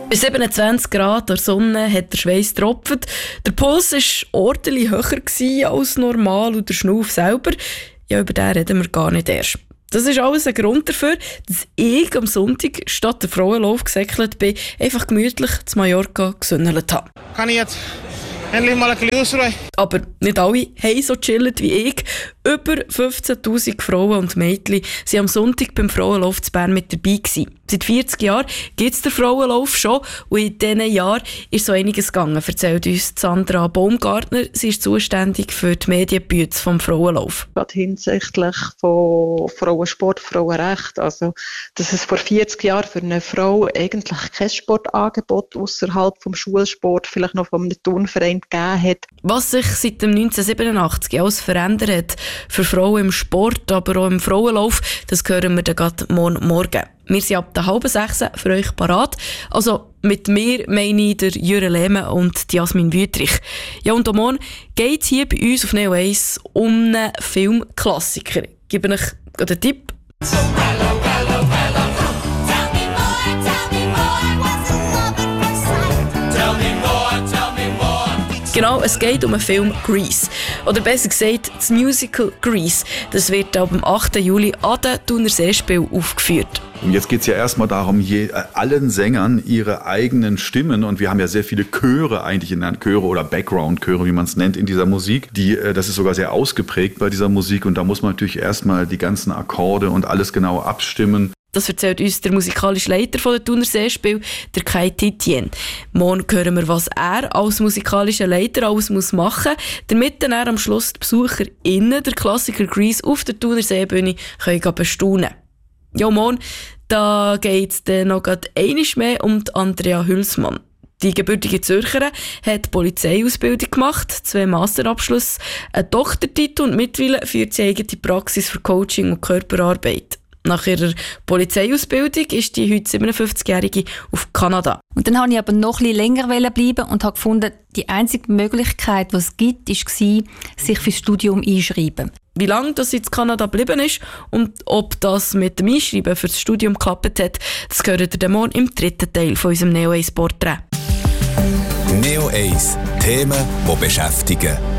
Bei 27 Grad der Sonne hat der Schweiß getropft. Der Puls war ordentlich höher als normal und der Schnuff selber, ja, über den reden wir gar nicht erst. Das ist alles ein Grund dafür, dass ich am Sonntag statt der Frauenlauf gesäckelt bin, einfach gemütlich zu Mallorca gesündelt habe. Kann ich jetzt endlich mal ein bisschen ausruhen? Aber nicht alle haben so chillt wie ich. Über 15'000 Frauen und Mädchen waren am Sonntag beim Frauenlauf zu Bern mit dabei gewesen. Seit 40 Jahren gibt es den Frauenlauf schon und in diesen Jahren ist so einiges gegangen, erzählt uns Sandra Baumgartner. Sie ist zuständig für die Medienbühne vom Frauenlauf. Gerade hinsichtlich von Frauensport, Frauenrecht, also dass es vor 40 Jahren für eine Frau eigentlich kein Sportangebot außerhalb vom Schulsport, vielleicht noch vom Turnverein gegeben hat. Was sich seit dem 1987 alles verändert hat für Frauen im Sport, aber auch im Frauenlauf, das hören wir dann gerade morgen. Wir sind ab der 5:30 für euch parat. Also mit mir meine ich der Jürgen Lehmann und die Jasmin Wüthrich. Ja, und morgen geht es hier bei uns auf Neo 1 um einen Filmklassiker. Ich gebe euch einen Tipp. Genau, es geht um den Film Grease. Oder besser gesagt, das Musical Grease. Das wird ab dem 8. Juli an den Thunerseespielen aufgeführt. Und jetzt geht es ja erstmal darum, allen Sängern ihre eigenen Stimmen, und wir haben ja sehr viele Chöre eigentlich Chöre oder Background-Chöre, wie man es nennt, in dieser Musik. Das ist sogar sehr ausgeprägt bei dieser Musik, und da muss man natürlich erstmal die ganzen Akkorde und alles genau abstimmen. Das erzählt uns der musikalische Leiter der Thunerseespiele, der Kai Titien. Morgen hören wir, was er als musikalischer Leiter alles machen muss, damit dann am Schluss die BesucherInnen der Klassiker Grease auf der Thunerseebühne bestaunen können. Ja, morgen, da geht es dann noch einmal mehr um die Andrea Hülsmann. Die gebürtige Zürcherin hat Polizeiausbildung gemacht, 2 Masterabschlüsse, einen Doktortitel und mittlerweile führt sie eigene Praxis für Coaching und Körperarbeit. Nach ihrer Polizeiausbildung ist die heute 57-Jährige auf Kanada. Und dann wollte ich aber noch ein bisschen länger bleiben und habe gefunden, die einzige Möglichkeit, die es gibt, war, sich fürs Studium einschreiben. Wie lange das in Kanada geblieben ist und ob das mit dem Einschreiben für das Studium geklappt hat, das gehört ihr morgen im 3. Teil von unserem Neo 1 Porträt. Neo 1 Themen, die beschäftigen.